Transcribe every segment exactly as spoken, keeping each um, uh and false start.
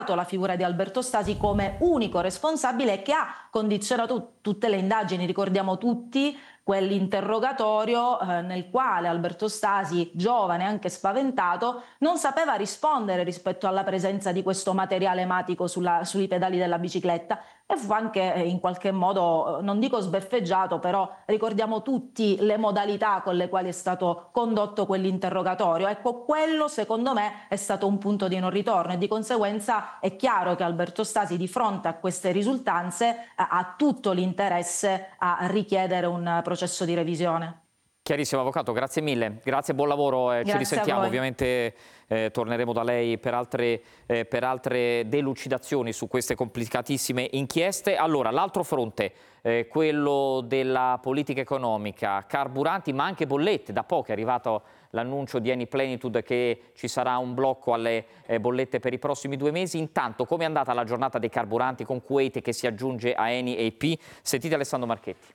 la figura di Alberto Stasi come unico responsabile che ha condizionato tutte le indagini. Ricordiamo tutti quell'interrogatorio eh, nel quale Alberto Stasi, giovane, anche spaventato, non sapeva rispondere rispetto alla presenza di questo materiale ematico sulla, sui pedali della bicicletta, e fu anche eh, in qualche modo, non dico sbeffeggiato, però ricordiamo tutti le modalità con le quali è stato condotto quell'interrogatorio. Ecco, quello secondo me è stato un punto di non ritorno, e di conseguenza è chiaro che Alberto Stasi, di fronte a queste risultanze, eh, ha tutto l'interesse a richiedere un processo di revisione. Chiarissimo, avvocato, grazie mille, grazie, buon lavoro, eh, ci risentiamo, ovviamente eh, torneremo da lei per altre, eh, per altre delucidazioni su queste complicatissime inchieste. Allora, l'altro fronte, eh, quello della politica economica, carburanti ma anche bollette. Da poco è arrivato l'annuncio di Eni Plenitude che ci sarà un blocco alle eh, bollette per i prossimi due mesi. Intanto, come è andata la giornata dei carburanti con Kuwait che si aggiunge a Eni e I P? Sentite Alessandro Marchetti.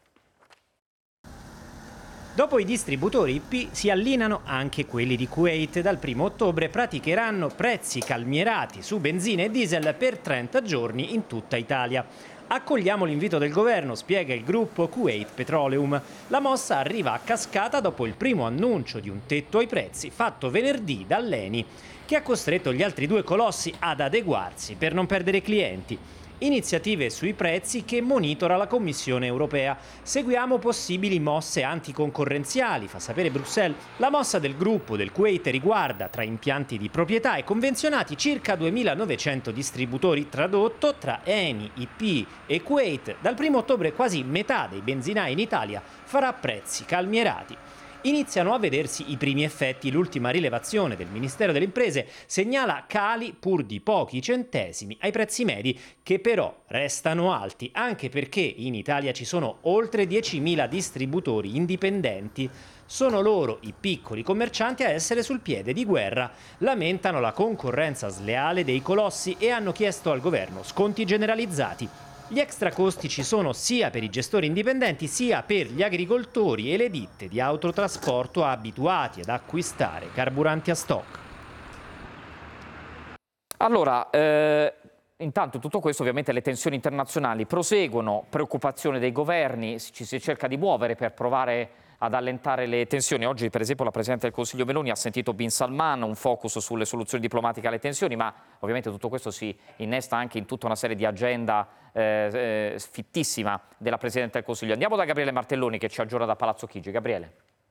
Dopo i distributori I P si allineano anche quelli di Kuwait. Dal primo ottobre praticheranno prezzi calmierati su benzina e diesel per trenta giorni in tutta Italia. Accogliamo l'invito del governo, spiega il gruppo Kuwait Petroleum. La mossa arriva a cascata dopo il primo annuncio di un tetto ai prezzi fatto venerdì dall'Eni, che ha costretto gli altri due colossi ad adeguarsi per non perdere clienti. Iniziative sui prezzi che monitora la Commissione europea. Seguiamo possibili mosse anticoncorrenziali, fa sapere Bruxelles. La mossa del gruppo del Kuwait riguarda, tra impianti di proprietà e convenzionati, circa duemilanovecento distributori, tradotto tra Eni, I P e Kuwait. Dal primo ottobre quasi metà dei benzinai in Italia farà prezzi calmierati. Iniziano a vedersi i primi effetti. L'ultima rilevazione del Ministero delle Imprese segnala cali pur di pochi centesimi ai prezzi medi, che però restano alti, anche perché in Italia ci sono oltre diecimila distributori indipendenti. Sono loro, i piccoli commercianti, a essere sul piede di guerra. Lamentano la concorrenza sleale dei colossi e hanno chiesto al governo sconti generalizzati. Gli extra costi ci sono sia per i gestori indipendenti sia per gli agricoltori e le ditte di autotrasporto abituati ad acquistare carburanti a stock. Allora, eh, intanto tutto questo, ovviamente le tensioni internazionali proseguono, preoccupazione dei governi, ci si cerca di muovere per provare ad allentare le tensioni. Oggi, per esempio, la Presidente del Consiglio Meloni ha sentito Bin Salman, un focus sulle soluzioni diplomatiche alle tensioni, ma ovviamente tutto questo si innesta anche in tutta una serie di agenda eh, eh, fittissima della Presidente del Consiglio. Andiamo da Gabriele Martelloni che ci aggiorna da Palazzo Chigi. Gabriele.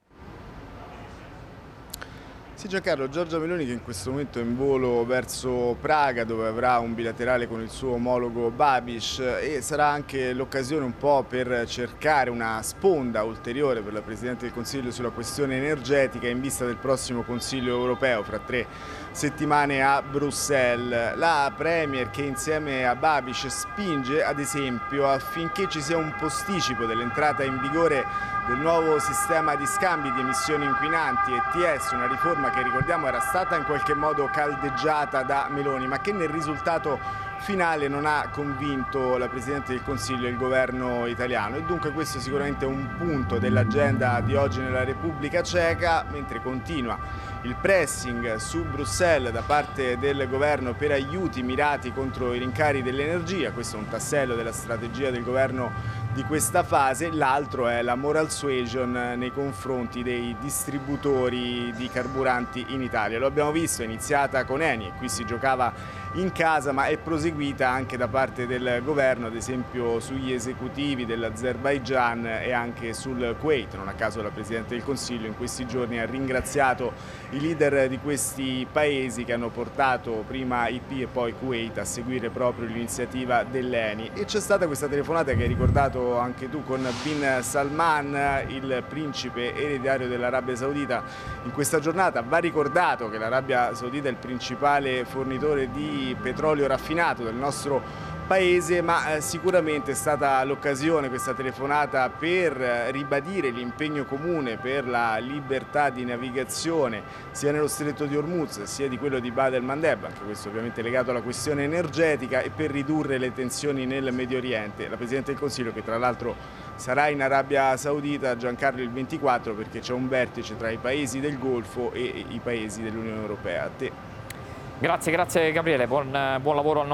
Sì, Giancarlo, Giorgia Meloni che in questo momento è in volo verso Praga, dove avrà un bilaterale con il suo omologo Babiš, e sarà anche l'occasione un po' per cercare una sponda ulteriore per la Presidente del Consiglio sulla questione energetica in vista del prossimo Consiglio europeo fra tre settimane a Bruxelles. La Premier, che insieme a Babiš spinge ad esempio affinché ci sia un posticipo dell'entrata in vigore del nuovo sistema di scambi di emissioni inquinanti E T S, una riforma che ricordiamo era stata in qualche modo caldeggiata da Meloni, ma che nel risultato finale non ha convinto la Presidente del Consiglio e il governo italiano, e dunque questo è sicuramente un punto dell'agenda di oggi nella Repubblica Ceca, mentre continua il pressing su Bruxelles da parte del governo per aiuti mirati contro i rincari dell'energia. Questo è un tassello della strategia del governo di questa fase. L'altro è la moral suasion nei confronti dei distributori di carburanti in Italia. Lo abbiamo visto, è iniziata con Eni e qui si giocava in casa, ma è proseguita anche da parte del governo, ad esempio sugli esecutivi dell'Azerbaigian e anche sul Kuwait. Non a caso la Presidente del Consiglio in questi giorni ha ringraziato i leader di questi paesi che hanno portato prima I P e poi Kuwait a seguire proprio l'iniziativa dell'Eni. E c'è stata questa telefonata che hai ricordato anche tu con Bin Salman, il principe ereditario dell'Arabia Saudita. In questa giornata va ricordato che l'Arabia Saudita è il principale fornitore di petrolio raffinato del nostro paese, ma sicuramente è stata l'occasione, questa telefonata, per ribadire l'impegno comune per la libertà di navigazione sia nello stretto di Hormuz sia di quello di Bab el-Mandeb, anche questo ovviamente legato alla questione energetica, e per ridurre le tensioni nel Medio Oriente. La Presidente del Consiglio, che tra l'altro sarà in Arabia Saudita, Giancarlo, il ventiquattro, perché c'è un vertice tra i paesi del Golfo e i paesi dell'Unione Europea. A te. Grazie, grazie Gabriele, buon, buon lavoro al